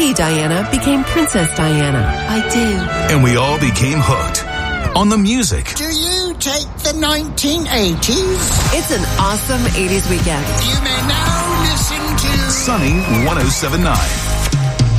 Lady Diana became Princess Diana. I do. And we all became hooked on the music. Do you take the 1980s? It's an awesome 80s weekend. You may now listen to Sunny 107.9.